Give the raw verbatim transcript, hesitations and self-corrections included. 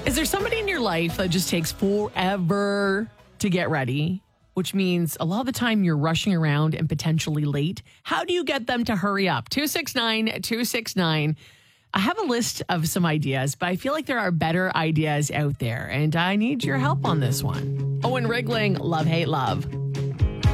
Is there somebody in your life that just takes forever to get ready, which means a lot of the time you're rushing around and potentially late? How do you get them to hurry up? two six nine, two six nine. I have a list of some ideas, but I feel like there are better ideas out there, and I need your help on this one. Owen Rigling, Love, Hate, Love.